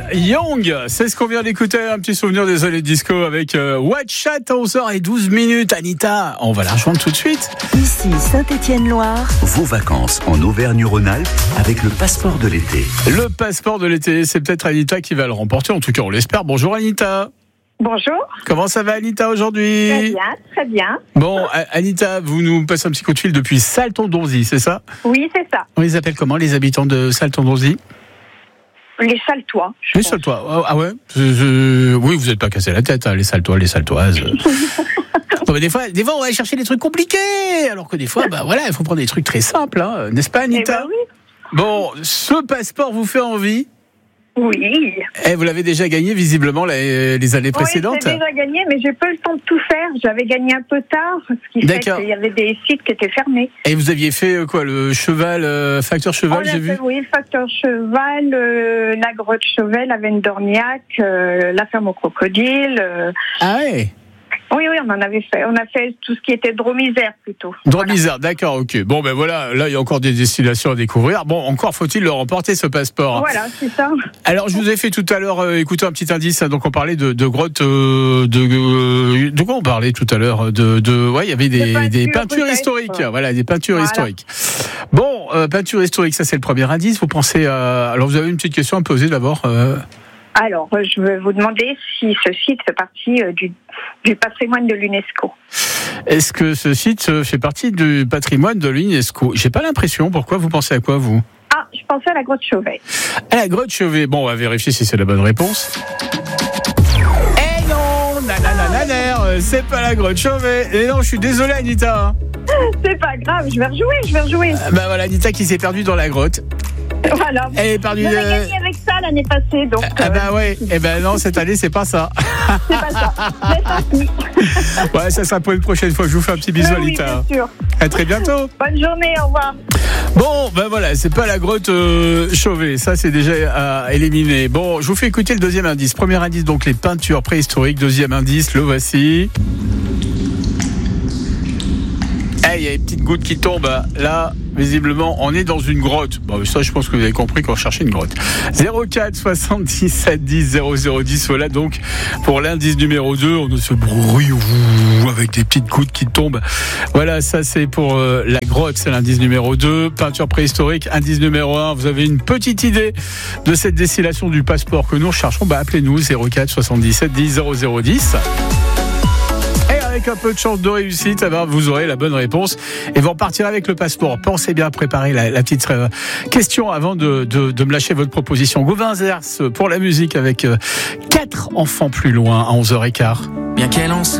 Young, c'est ce qu'on vient d'écouter, un petit souvenir des années disco avec Watch At 11h12. Anita, on va la rejoindre tout de suite. Ici Saint-Étienne-Loire. Vos vacances en Auvergne-Rhône-Alpes avec le passeport de l'été. Le passeport de l'été, c'est peut-être Anita qui va le remporter, en tout cas on l'espère. Bonjour Anita. Bonjour. Comment ça va Anita aujourd'hui ? Très bien, très bien. Bon, Anita, vous nous passez un petit coup de fil depuis Salton-Donzy, c'est ça ? Oui, c'est ça. On les appelle comment les habitants de Salton-Donzy ? Les Saltois. Les Saltois, ah ouais oui, vous n'êtes pas cassé la tête, hein, les Saltois, les Saltoises. Bon, des fois, on va aller chercher des trucs compliqués, alors que des fois, il faut prendre des trucs très simples, hein, n'est-ce pas, Anita ? Oui. Bon, ce passeport vous fait envie ? Oui. Vous l'avez déjà gagné, visiblement, les années précédentes ? Oui, j'ai déjà gagné, mais j'ai pas eu le temps de tout faire. J'avais gagné un peu tard, ce qui fait qu'il y avait des sites qui étaient fermés. Et vous aviez fait quoi, le cheval, facteur cheval, j'ai vu ? Oui, le facteur cheval, la grotte Chauvel, la Veine d'Orniac, la ferme au crocodile. Ah ouais ? Oui, on en avait fait. On a fait tout ce qui était Drôme-Isère plutôt. Drôme-Isère, d'accord, ok. Bon, voilà, là, il y a encore des destinations à découvrir. Bon, encore faut-il le remporter, ce passeport. Voilà, c'est ça. Alors, je vous ai fait tout à l'heure écouter un petit indice. Donc, on parlait de grottes. De quoi on parlait tout à l'heure ? Il y avait des peintures historiques. Voilà, des peintures historiques. Bon, peinture historique, ça, c'est le premier indice. Vous pensez alors, vous avez une petite question à me poser d'abord. Alors, je vais vous demander si ce site fait partie du patrimoine de l'UNESCO. Est-ce que ce site fait partie du patrimoine de l'UNESCO ? J'ai pas l'impression. Pourquoi ? Vous pensez à quoi, vous ? Ah, je pensais à la grotte Chauvet. À la grotte Chauvet. Bon, on va vérifier si c'est la bonne réponse. Eh non, c'est pas la grotte Chauvet. Et non, je suis désolé, Anita. C'est pas grave, je vais rejouer. Voilà, Anita qui s'est perdue dans la grotte. Voilà. Elle est perdue. J'avais gagné avec ça l'année passée, donc. Non, cette année c'est pas ça. C'est pas ça. Mais tant pis. Ouais, ça sera pour une prochaine fois. Je vous fais un petit bisou, Anita. Oui, bien sûr. À très bientôt. Bonne journée, au revoir. Bon, c'est pas la grotte Chauvet. Ça, c'est déjà éliminé. Bon, je vous fais écouter le deuxième indice. Premier indice, donc les peintures préhistoriques. Deuxième indice, le voici. Il y a des petites gouttes qui tombent. Là, visiblement, on est dans une grotte. Bon, ça, je pense que vous avez compris qu'on cherchait une grotte. 04 77 10 0010. Voilà donc pour l'indice numéro 2. On a ce bruit avec des petites gouttes qui tombent. Voilà, ça c'est pour la grotte. C'est l'indice numéro 2. Peinture préhistorique, indice numéro 1. Vous avez une petite idée de cette destination du passeport que nous recherchons. Appelez-nous 04 77 10 0010. Avec un peu de chance de réussite, vous aurez la bonne réponse et vous repartirez avec le passeport. Pensez bien à préparer la petite question avant de me lâcher votre proposition. Gauvin Zers pour la musique avec 4 enfants plus loin à 11h15. Bien qu'elle en